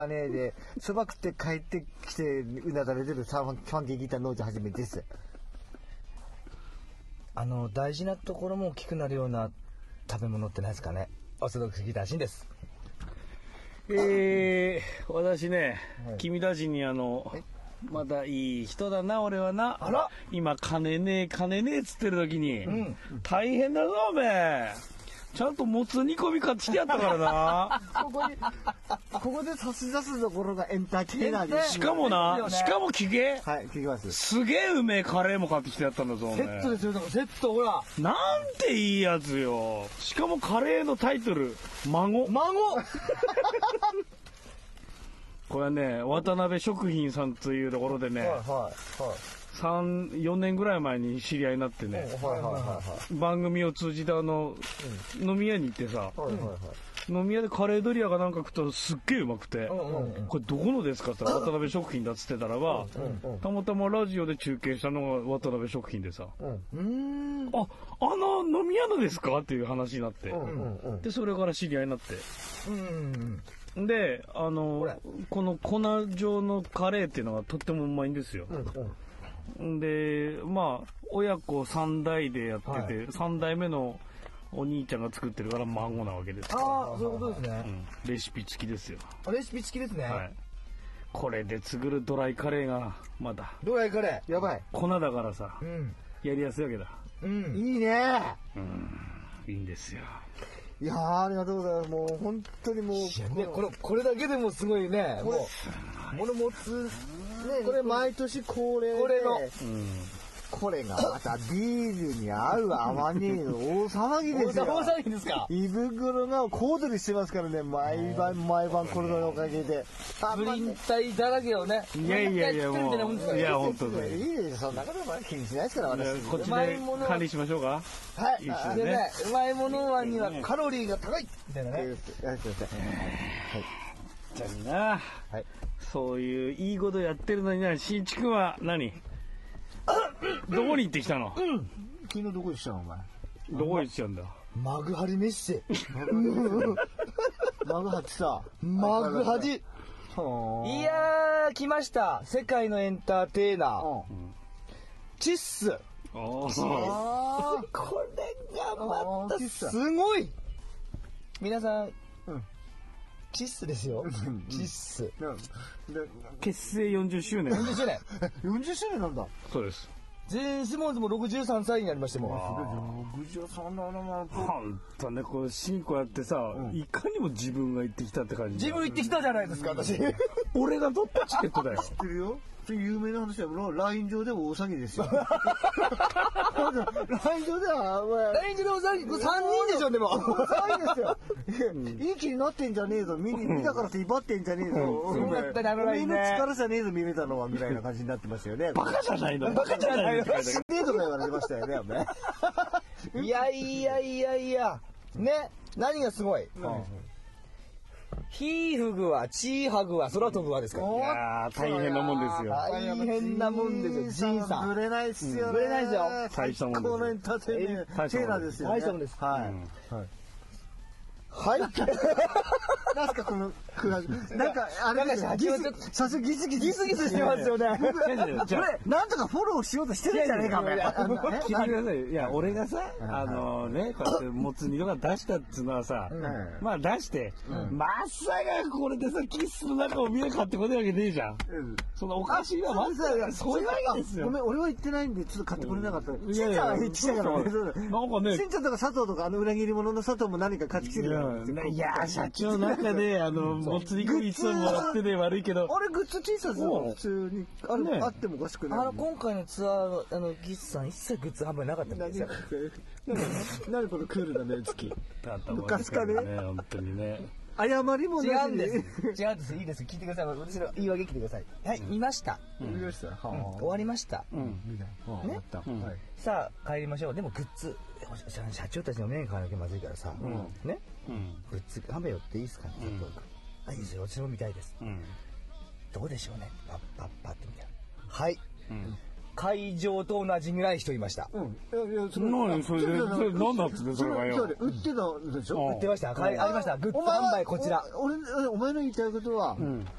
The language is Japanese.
ねで、そば食って帰ってきて、うなだれてるファンキーギター農場はじめです。 大事なところも大きくなるような食べ物ってないですかね。オーソドックスギターシンです。 私ね、君たちにまだいい人だな、俺はな。 あら今、金ねえっつってる時に、大変だぞ、おめえ。ちゃんともつ煮込み買ってきてやったからな。 ここで差し出すところがエンターテイナーで。 しかも聞け。 はい、聞きます。 すげえうめえカレーも買ってきてやったんだぞ、おめえ。 セットですよ、セット、ほら。 なんていいやつよ。しかもカレーのタイトル、孫。これはね、渡辺食品さんというところでね、4年ぐらい前に知り合いになってね、番組を通じて飲み屋に行ってさ、飲み屋でカレードリアがなんか食ったらすっげえうまくて、これどこのですかって渡辺食品だっつってたらば、たまたまラジオで中継したのが渡辺食品でさ、飲み屋のですかっていう話になって、で、それから知り合いになって、で、この粉状のカレーっていうのがとってもうまいんですよ。で、まあ、親子3代でやってて、3代目のお兄ちゃんが作ってるから孫なわけです。 ああ、そういうことですね。 レシピ付きですよ。 レシピ付きですね。 はい。これで作るドライカレーが、まだ。 ドライカレー。 やばい。 粉だからさ、やりやすいわけだ。 いいね。 いいんですよ。 いやー、ありがとうございます。もう、本当にもう。 いやね、これだけでもすごいね。もう、物持つ。 ね、これ毎年恒例で。 これの。 これがまたビールに合う合わねえの大騒ぎですよ。 大騒ぎですか。 胃袋が小躍りしてますからね、毎晩これのおかげで。 プリン体だらけをね。 いや、もう。いや、本当に。いいです、そんなこと気にしないですから、私。 こっちで管理しましょうか。 はい。でね、うまいものにはカロリーが高いみたいなね。 やってください。はい。 じゃあな。はい。そういういいことやってるのにな、新築は何どこに行ってきたの？ 昨日どこ行ってきたのお前。 どこ行ってきたんだ？ マグハリメッセ。 マグハチさ。 マグハジ。いやー、来ました。世界のエンターテイナー。チッス。これがまたすごい。皆さん、チッスですよ。チッス。 結成40周年。 40周年。 40周年なんだ。 そうです。 ジェーン・シモンズも63歳になりましても63だな。 ほんとね、これ進行やってさ、いかにも自分が行ってきたって感じ。 自分行ってきたじゃないですか、私。 俺が取ったチケットだよ。 知ってるよ。有名な話だよ。ライン上で大騒ぎですよ。ライン上では、 ライン上で大騒ぎ、3人でしょ、でも。 大騒ぎですよ。いい気になってんじゃねえぞ。見たからって威張ってんじゃねえぞ。 そうだったね、 俺の力じゃねえぞ、見れたのは、みたいな感じになってましたよね。 バカじゃないのバカじゃないの死ねえとか言われてましたよね、お前。 いや。ね、何がすごい。ヒーフグは、チーハグは、空飛ぶはですから。 いやー、大変なもんですよ。 大変なもんですよ、ジンさん。 ぶれないっすよね。 ぶれないですよ。 大したもんですよ。 このエンターテイナーですよね。 大したもんです。 はい。なんかこのなんかあれですよ。最初ギスギスしてますよね。 これなんとかフォローしようとしてるんじゃねえかお前。 聞いてください。いや俺がさねこうやってもつ煮とか出したっつうのはさ、まあ出してまさかこれでさキスの中を見え買ってこないわけねえじゃん。そのおかしいはまずそういうわけですよ。 ごめん俺は言ってないんでちょっと買ってこれなかった。しんちゃんは言ってたからね。 なんかね。 しんちゃんとか佐藤とか裏切り者の佐藤も何か買ってきてる。 いや社長の中でもつ煮込みいつももらってね悪いけどあれグッズ T シャツ普通にあってもおかしくない。 今回のツアーギスさん一切グッズ販売なかったんですよ。 何このクールな目つき昔かね本当にね謝りも違うんですいいです聞いてください。私の言い訳聞いてください。はい見ました終わりましたね。さあ帰りましょう。でもグッズ社長たちの目に買わなきゃまずいからさねグッズ販売寄っていいですかね。いいですよ私も見たいです。どうでしょうねパッってみたいな。はい会場と同じぐらい人いました。 それなんだっつってそれがよ。 売ってたでしょ。 売ってました。ありました。グッズ販売こちら。 お前の言いたいことは、